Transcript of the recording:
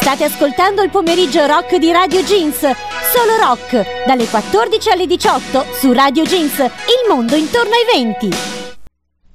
State ascoltando il pomeriggio rock di Radio Jeans. Solo rock, dalle 14 alle 18 su Radio Jeans, il mondo intorno ai 20.